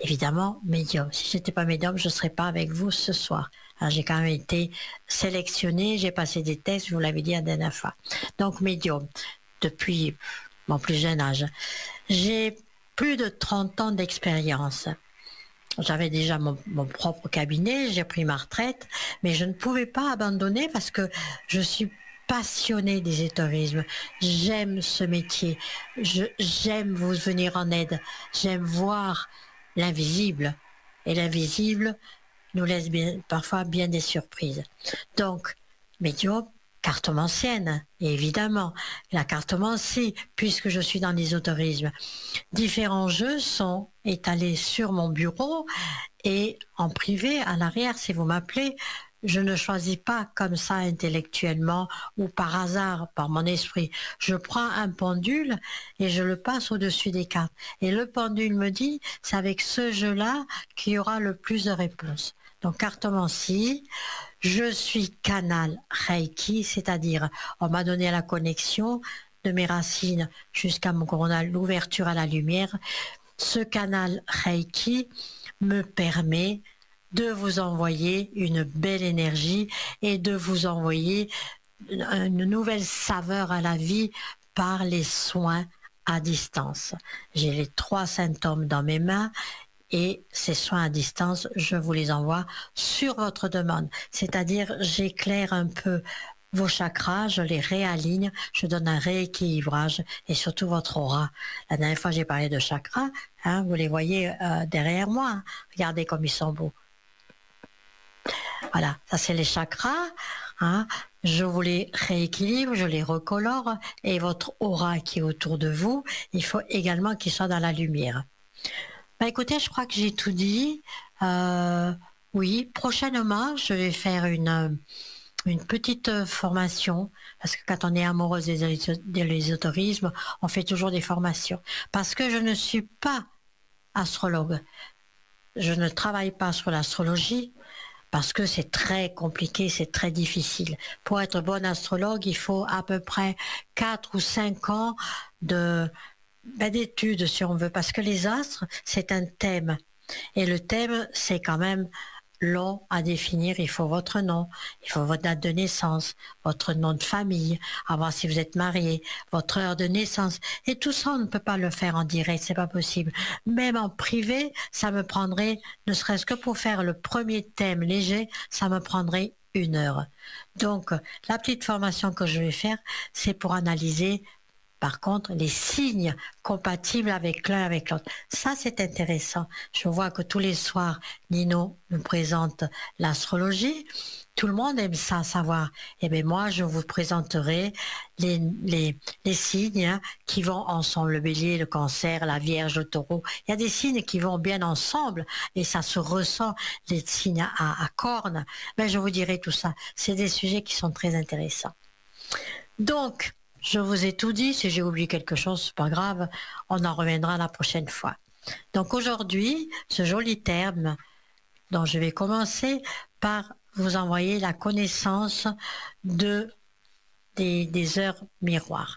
évidemment médium. Si je n'étais pas médium, je ne serais pas avec vous ce soir. J'ai quand même été sélectionnée, j'ai passé des tests, je vous l'avais dit la dernière fois. Donc médium, depuis mon plus jeune âge. J'ai plus de 30 ans d'expérience. J'avais déjà mon propre cabinet, j'ai pris ma retraite, mais je ne pouvais pas abandonner parce que je suis passionnée des ésotérismes. J'aime ce métier, j'aime vous venir en aide, j'aime voir l'invisible. Et l'invisible nous laisse parfois bien des surprises. Donc, médium, cartomancienne, évidemment, la cartomancie, puisque je suis dans l'ésotérisme. Différents jeux sont étalés sur mon bureau et en privé, à l'arrière, si vous m'appelez, je ne choisis pas comme ça intellectuellement ou par hasard, par mon esprit. Je prends un pendule et je le passe au-dessus des cartes. Et le pendule me dit, c'est avec ce jeu-là qu'il y aura le plus de réponses. Donc cartomancie, je suis canal Reiki, c'est-à-dire on m'a donné la connexion de mes racines jusqu'à mon coronal, l'ouverture à la lumière. Ce canal Reiki me permet de vous envoyer une belle énergie et de vous envoyer une nouvelle saveur à la vie par les soins à distance. J'ai les 3 symptômes dans mes mains et ces soins à distance, je vous les envoie sur votre demande. C'est-à-dire, j'éclaire un peu vos chakras, je les réaligne, je donne un rééquilibrage et surtout votre aura. La dernière fois, j'ai parlé de chakras, vous les voyez derrière moi. Hein. Regardez comme ils sont beaux. Voilà, ça c'est les chakras. Hein. Je vous les rééquilibre, je les recolore et votre aura qui est autour de vous, il faut également qu'il soit dans la lumière. Bah écoutez, je crois que j'ai tout dit. Oui, prochainement, je vais faire une petite formation, parce que quand on est amoureuse de l'ésotérisme, on fait toujours des formations. Parce que je ne suis pas astrologue. Je ne travaille pas sur l'astrologie, parce que c'est très compliqué, c'est très difficile. Pour être bon astrologue, il faut à peu près 4 ou 5 ans d'études, si on veut, parce que les astres, c'est un thème. Et le thème, c'est quand même long à définir. Il faut votre nom, il faut votre date de naissance, votre nom de famille, à voir si vous êtes marié, votre heure de naissance. Et tout ça, on ne peut pas le faire en direct, c'est pas possible. Même en privé, ça me prendrait, ne serait-ce que pour faire le premier thème léger, ça me prendrait 1 heure. Donc, la petite formation que je vais faire, c'est pour analyser par contre, les signes compatibles avec l'un avec l'autre. Ça, c'est intéressant. Je vois que tous les soirs, Nino nous présente l'astrologie. Tout le monde aime ça, savoir. Et bien moi, je vous présenterai les signes qui vont ensemble. Le bélier, le cancer, la vierge, le taureau. Il y a des signes qui vont bien ensemble et ça se ressent, les signes à cornes. Mais je vous dirai tout ça. C'est des sujets qui sont très intéressants. Donc, je vous ai tout dit, si j'ai oublié quelque chose, c'est pas grave, on en reviendra la prochaine fois. Donc aujourd'hui, ce joli terme dont je vais commencer par vous envoyer la connaissance des heures miroirs.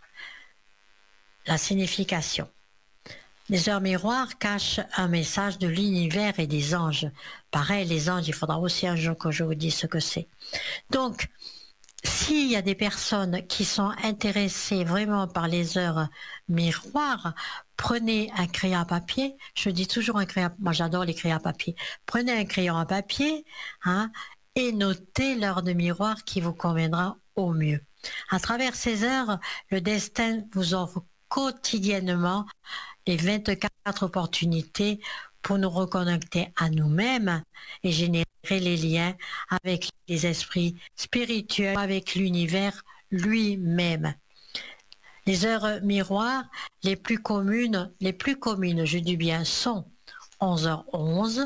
La signification. Les heures miroirs cachent un message de l'univers et des anges. Pareil, les anges, il faudra aussi un jour que je vous dise ce que c'est. Donc, s'il y a des personnes qui sont intéressées vraiment par les heures miroirs, prenez un crayon à papier. Je dis toujours un crayon, moi j'adore les crayons à papier. Prenez un crayon à papier et notez l'heure de miroir qui vous conviendra au mieux. À travers ces heures, le destin vous offre quotidiennement les 24 opportunités pour nous reconnecter à nous-mêmes et générer les liens avec les esprits spirituels, avec l'univers lui-même. Les heures miroirs les plus communes, je dis bien, sont 11h11,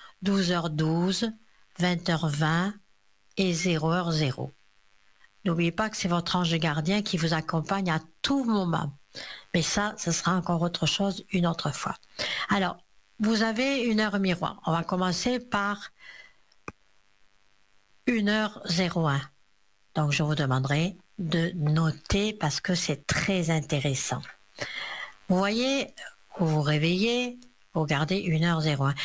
12h12, 20h20 et 0h0. N'oubliez pas que c'est votre ange gardien qui vous accompagne à tout moment. Mais ça, ce sera encore autre chose une autre fois. Alors, vous avez une heure miroir. On va commencer par 1h01. Donc, je vous demanderai de noter parce que c'est très intéressant. Vous voyez, vous vous réveillez, vous regardez 1h01.